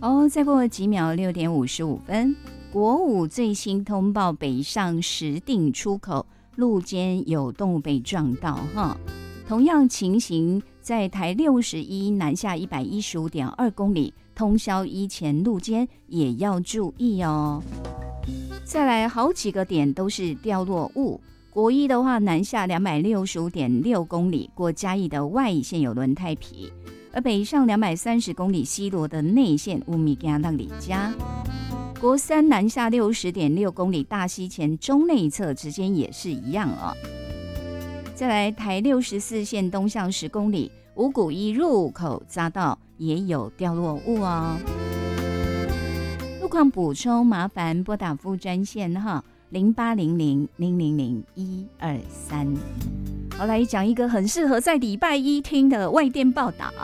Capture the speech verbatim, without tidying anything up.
哦，再过几秒，六点五十五分，国五最新通报北上石碇出口路肩有动物被撞到哈。同样情形在台六十一南下一百一十五点二公里，通宵一前路肩也要注意哦。再来好几个点都是掉落物，国一的话南下两百六十五点六公里，过嘉义的外线有轮胎皮，而北上两百三十公里西螺的内线乌米加让里加。国三南下六十点六公里，大溪前中内侧之间也是一样哦。再来台六十四线东向十公里，五股一入口匝道也有掉落物哦。路况补充，麻烦拨打服务专线哈，零八零零零零零一二三。好，来讲一个很适合在礼拜一听的外电报道。